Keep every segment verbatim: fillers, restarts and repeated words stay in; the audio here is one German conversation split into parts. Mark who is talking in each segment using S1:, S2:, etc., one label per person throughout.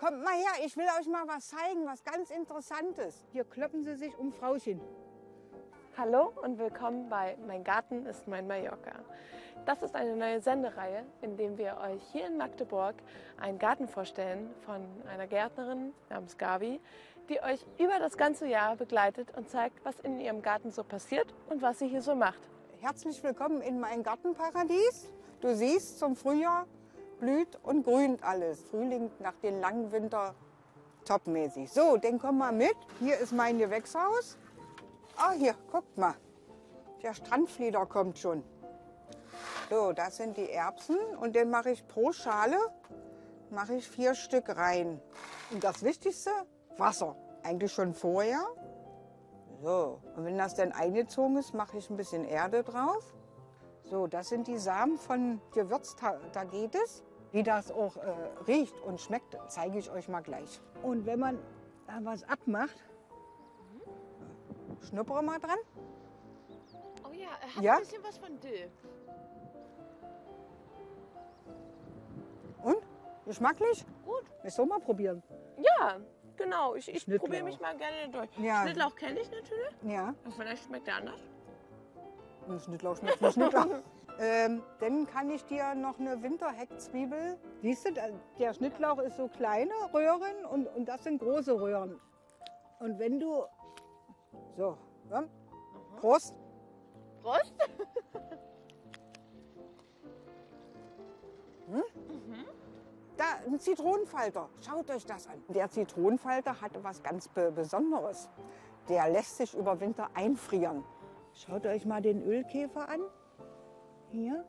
S1: Kommt mal her, ich will euch mal was zeigen, was ganz Interessantes. Hier kloppen Sie sich um Frauchen.
S2: Hallo und willkommen bei Mein Garten ist mein Mallorca. Das ist eine neue Sendereihe, in der wir euch hier in Magdeburg einen Garten vorstellen von einer Gärtnerin namens Gabi, die euch über das ganze Jahr begleitet und zeigt, was in ihrem Garten so passiert und was sie hier so macht.
S1: Herzlich willkommen in mein Gartenparadies. Du siehst, zum Frühjahr blüht und grünt alles. Frühling nach dem langen Winter topmäßig. So, dann komm mal mit. Hier ist mein Gewächshaus. Ah, hier, guckt mal. Der Strandflieder kommt schon. So, das sind die Erbsen und dann mache ich pro Schale mache ich vier Stück rein. Und das Wichtigste, Wasser. Eigentlich schon vorher. So, und wenn das dann eingezogen ist, mache ich ein bisschen Erde drauf. So, das sind die Samen von Gewürztagetes. Wie das auch äh, riecht und schmeckt, zeige ich euch mal gleich. Und wenn man da was abmacht, schnuppere mal dran.
S2: Oh ja, er hat
S1: Ja?
S2: ein bisschen was von Dill.
S1: Und? Geschmacklich?
S2: Gut.
S1: Willst du mal probieren?
S2: Ja, genau. Ich, ich
S1: Schnittlauch.
S2: probiere mich mal gerne durch.
S1: Ja.
S2: Schnittlauch kenne ich natürlich.
S1: Ja.
S2: Aber vielleicht schmeckt der anders.
S1: Und Schnittlauch schmeckt wie Schnittlauch. ähm, dann kann ich dir noch eine Winterheckzwiebel. Siehst du, der Schnittlauch ist so kleine Röhren und, und das sind große Röhren. Und wenn du... So, ja. Prost.
S2: Prost.
S1: Da, ein Zitronenfalter. Schaut euch das an. Der Zitronenfalter hat was ganz Be- Besonderes. Der lässt sich über Winter einfrieren. Schaut euch mal den Ölkäfer an. Hier.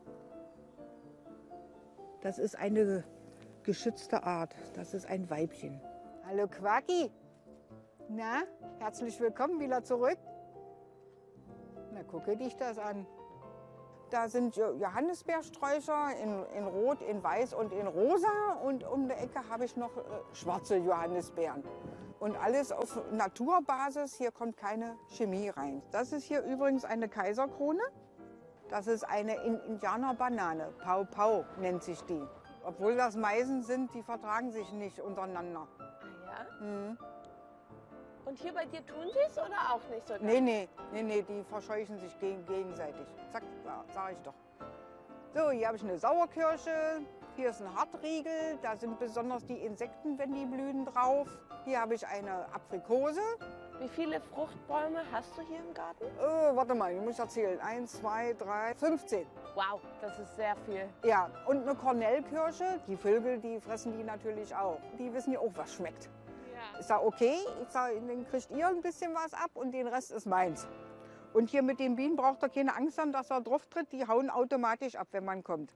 S1: Das ist eine geschützte Art. Das ist ein Weibchen. Hallo Quaki. Na, herzlich willkommen wieder zurück. Na, gucke dich das an. Da sind Jo- Johannisbeersträucher in, in Rot, in Weiß und in Rosa. Und um die Ecke habe ich noch äh, schwarze Johannisbeeren. Und alles auf Naturbasis. Hier kommt keine Chemie rein. Das ist hier übrigens eine Kaiserkrone. Das ist eine In- Indianerbanane. Pau Pau nennt sich die. Obwohl das Meisen sind, die vertragen sich nicht untereinander.
S2: Ah ja?
S1: Mhm.
S2: Und hier bei dir tun sie es oder auch nicht so?
S1: Nee, nee, nee, nee, die verscheuchen sich geg gegenseitig. Zack, ja, sag ich doch. So, hier habe ich eine Sauerkirsche. Hier ist ein Hartriegel. Da sind besonders die Insekten, wenn die blühen, drauf. Hier habe ich eine Aprikose.
S2: Wie viele Fruchtbäume hast du hier im Garten?
S1: Oh, warte mal, ich muss erzählen. Eins, zwei, drei, fünfzehn.
S2: Wow, das ist sehr viel.
S1: Ja, und eine Kornellkirsche. Die Vögel, die fressen die natürlich auch. Die wissen ja auch, was schmeckt.
S2: Ja.
S1: Ich sage, okay, ich sag, dann kriegt ihr ein bisschen was ab und den Rest ist meins. Und hier mit den Bienen braucht ihr keine Angst haben, dass er drauf tritt. Die hauen automatisch ab, wenn man kommt.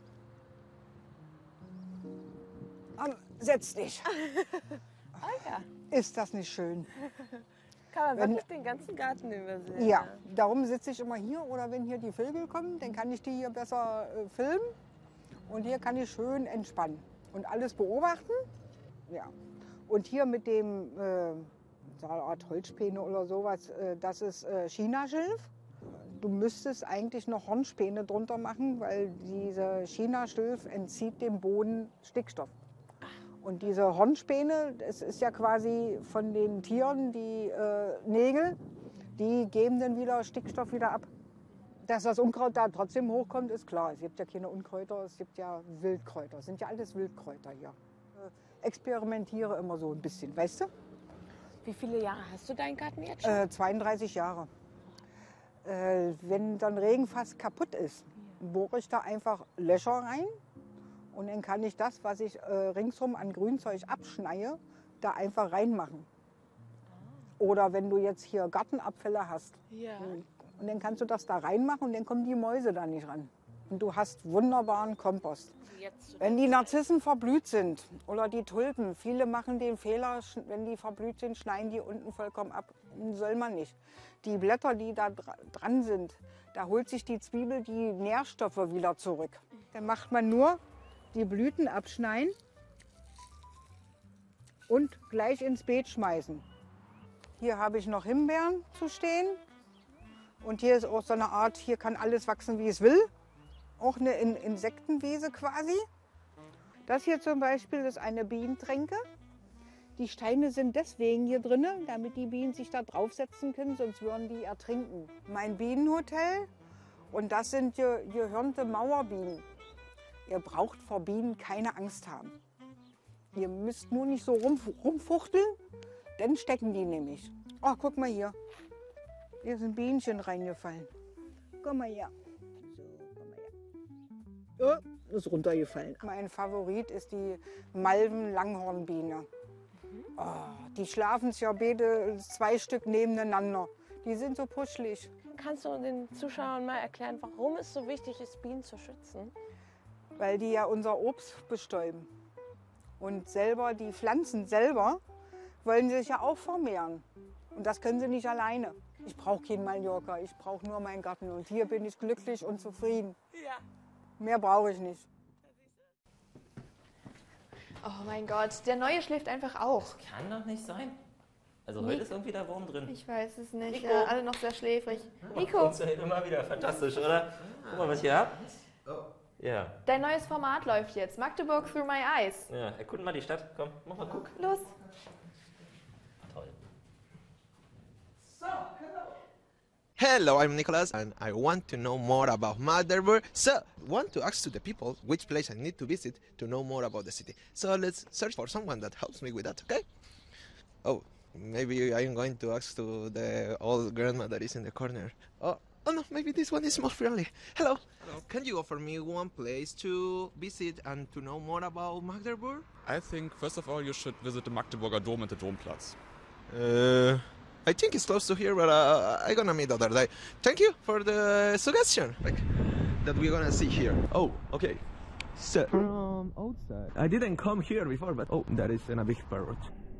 S1: Ähm, setz dich.
S2: Ah ja.
S1: Ist das nicht schön?
S2: Kann man
S1: Wenn-
S2: wirklich den ganzen Garten übersehen.
S1: Ja, darum sitze ich immer hier. Oder wenn hier die Vögel kommen, dann kann ich die hier besser äh, filmen. Und hier kann ich schön entspannen und alles beobachten. Ja. Und hier mit dem, äh, so eine Art Holzspäne oder sowas, äh, das ist äh, Chinaschilf. Du müsstest eigentlich noch Hornspäne drunter machen, weil diese Chinaschilf entzieht dem Boden Stickstoff. Und diese Hornspäne, das ist ja quasi von den Tieren die äh, Nägel, die geben dann wieder Stickstoff wieder ab. Dass das Unkraut da trotzdem hochkommt, ist klar. Es gibt ja keine Unkräuter, es gibt ja Wildkräuter. Es sind ja alles Wildkräuter hier. Äh, experimentiere immer so ein bisschen, weißt du?
S2: Wie viele Jahre hast du deinen Garten jetzt schon?
S1: Äh, zweiunddreißig Jahre. Äh, wenn dann Regen fast kaputt ist, bohre ich da einfach Löcher rein. Und dann kann ich das, was ich äh, ringsrum an Grünzeug abschneie, da einfach reinmachen. Oder wenn du jetzt hier Gartenabfälle hast,
S2: Ja.
S1: und dann kannst du das da reinmachen und dann kommen die Mäuse da nicht ran. Und du hast wunderbaren Kompost.
S2: Jetzt.
S1: Wenn die Narzissen verblüht sind oder die Tulpen, viele machen den Fehler, sch- wenn die verblüht sind, schneiden die unten vollkommen ab. Soll man nicht. Die Blätter, die da dra- dran sind, da holt sich die Zwiebel die Nährstoffe wieder zurück. Dann macht man nur die Blüten abschneiden und gleich ins Beet schmeißen. Hier habe ich noch Himbeeren zu stehen. Und hier ist auch so eine Art, hier kann alles wachsen, wie es will. Auch eine In- Insektenwiese quasi. Das hier zum Beispiel ist eine Bienentränke. Die Steine sind deswegen hier drin, damit die Bienen sich da draufsetzen können, sonst würden die ertrinken. Mein Bienenhotel, und das sind ge gehörnte Mauerbienen. Ihr braucht vor Bienen keine Angst haben. Ihr müsst nur nicht so rum, rumfuchteln, dann stecken die nämlich. Oh, guck mal hier. Hier sind Bienchen reingefallen. Guck mal hier. So, guck mal hier. Oh, ist runtergefallen. Mein Favorit ist die Malven-Langhornbiene. Oh, die schlafen ja beide zwei Stück nebeneinander. Die sind so puschelig.
S2: Kannst du den Zuschauern mal erklären, warum es so wichtig ist, Bienen zu schützen?
S1: Weil die ja unser Obst bestäuben. Und selber, die Pflanzen selber, wollen sich ja auch vermehren. Und das können sie nicht alleine. Ich brauche keinen Mallorca, ich brauche nur meinen Garten. Und hier bin ich glücklich und zufrieden.
S2: Ja.
S1: Mehr brauche ich nicht.
S3: Oh mein Gott, der Neue schläft einfach auch.
S4: Das kann doch nicht sein. Also
S3: Nick.
S4: heute ist irgendwie der Wurm drin.
S3: Ich weiß es nicht.
S4: Nico.
S3: Ja, alle noch sehr schläfrig.
S4: Ja,
S3: Nico,
S4: funktioniert immer wieder fantastisch, oder? Guck mal, was ich hier hab. Ja.
S3: dein neues Format läuft jetzt. Magdeburg Through My Eyes.
S4: Ja, erkunden mal die Stadt. Komm, mach mal guck.
S3: Los.
S4: Toll.
S5: Hello, I'm Nicholas and I want to know more about Magdeburg. So, want to ask to the people which place I need to visit to know more about the city. So let's search for someone that helps me with that, okay? Oh, maybe I'm going to ask to the old grandma that is in the corner. Oh, oh no, maybe this one is more friendly. Hello. Hello. Can you offer me one place to visit and to know more about Magdeburg?
S6: I think, first of all, you should visit the Magdeburger Dom and the Domplatz.
S5: Uh, I think it's close to here, but uh, I'm gonna meet other day. Thank you for the suggestion, like that we're gonna see here.
S7: Oh, okay. So from outside, I didn't come here before, but oh, that is in a big parrot.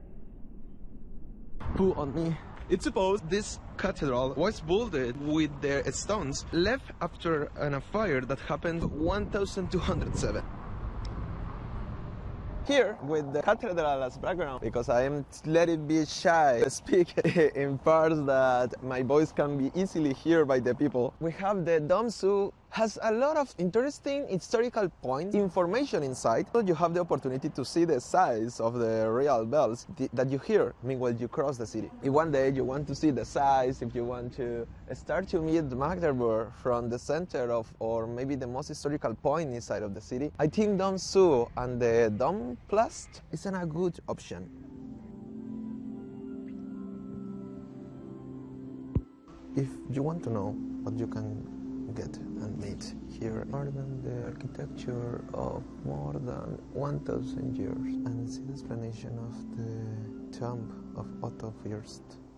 S5: Poo on me. It's supposed this cathedral was built with the stones left after a fire that happened one thousand two hundred seven. Here with the cathedral as background, because I am let it be shy to speak in parts that my voice can be easily heard by the people. We have the Dom Zoo, has a lot of interesting historical points, information inside. So you have the opportunity to see the size of the real bells that you hear meanwhile you cross the city. If one day you want to see the size, if you want to start to meet Magdeburg from the center of, or maybe the most historical point inside of the city, I think Dom Zoo and the Domplatz is a good option. If you want to know what you can get and meet here, more than the architecture of more than one thousand years, and see the explanation of the tomb of Otto the First.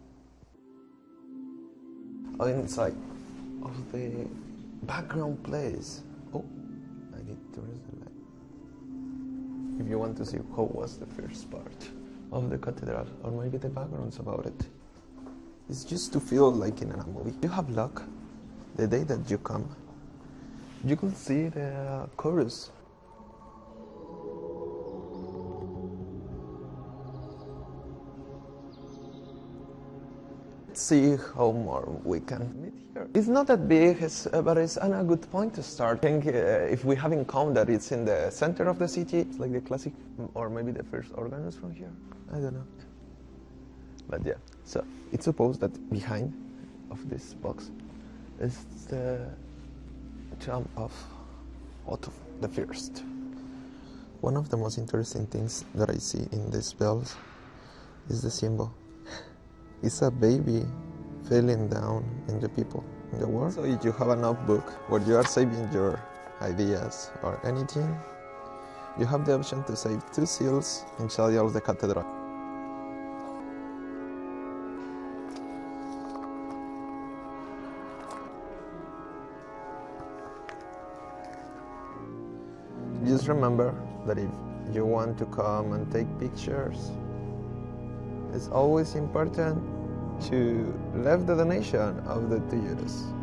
S5: Inside of the background place. Oh, I need to raise the light. If you want to see how was the first part of the cathedral, or maybe the backgrounds about it, it's just to feel like in a movie. You have luck. The day that you come, you could see the chorus. Let's see how more we can meet here. It's not that big, it's, uh, but it's a good point to start. I think uh, if we have in common that it's in the center of the city, it's like the classic, or maybe the first organs from here. I don't know. But yeah, so it's supposed that behind of this box is the tomb of Otto the First. One of the most interesting things that I see in these bells is the symbol. It's a baby falling down in the people in the world. So if you have a notebook where you are saving your ideas or anything, you have the option to save two seals inside of the cathedral. Just remember that if you want to come and take pictures, it's always important to leave the donation of the two euros.